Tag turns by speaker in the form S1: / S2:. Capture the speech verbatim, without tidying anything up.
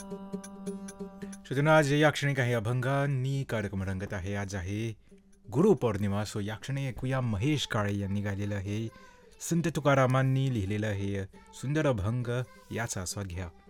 S1: श्रोत्यांनो, आज या क्षणी काही अभंगांनी कार्यक्रम रंगत आहे. आज आहे गुरुपौर्णिमा. सो या क्षणी ऐकूया महेश काळे यांनी गायलेलं हे संत तुकारामांनी लिहिलेलं हे सुंदर अभंग. याचा आस्वाद घ्या.